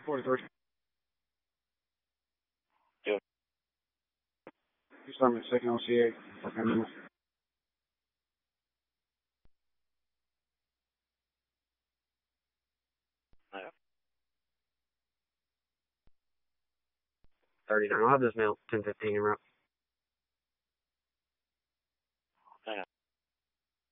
43. Yeah. You start with second OCA. Okay. 39. I'll have this mail 10:15 in route.